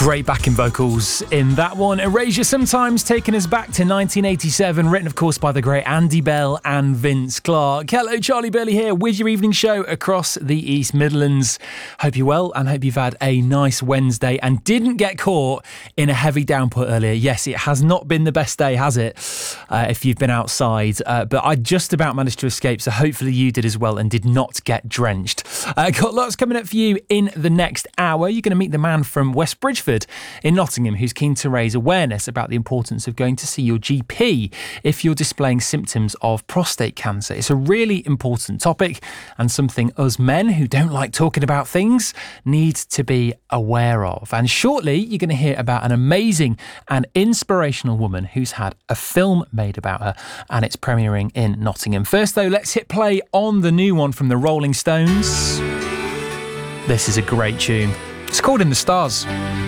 Great backing vocals in that one. Erasure Sometimes taking us back to 1987, written of course by the great Andy Bell and Vince Clarke. Hello, Charlie Burley here with your evening show across the East Midlands. Hope you're well and hope you've had a nice Wednesday and didn't get caught in a heavy downpour earlier. Yes, it has not been the best day, has it? If you've been outside, but I just about managed to escape, so hopefully you did as well and did not get drenched. Got lots coming up for you in the next hour. You're going to meet the man from West Bridgeford in Nottingham who's keen to raise awareness about the importance of going to see your GP if you're displaying symptoms of prostate cancer. It's a really important topic and something us men who don't like talking about things need to be aware of. And shortly you're going to hear about an amazing and inspirational woman who's had a film made about her and it's premiering in Nottingham. First though, let's hit play on the new one from the Rolling Stones. This is a great tune. It's called In the Stars.